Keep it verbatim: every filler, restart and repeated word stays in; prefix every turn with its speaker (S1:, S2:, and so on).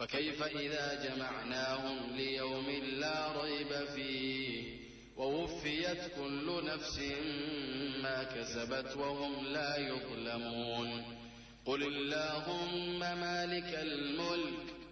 S1: فكيف إذا جمعناهم ليوم لا ريب فيه ووفيت كل نفس ما كسبت وهم لا يظلمون. قل اللهم مالك الملك